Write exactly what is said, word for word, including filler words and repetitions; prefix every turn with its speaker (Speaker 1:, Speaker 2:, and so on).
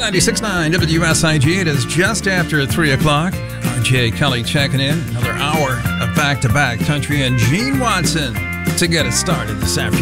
Speaker 1: ninety-six point nine W S I G. It is just after three o'clock. R J Kelly checking in. Another hour of back-to-back country and Gene Watson to get us started this afternoon.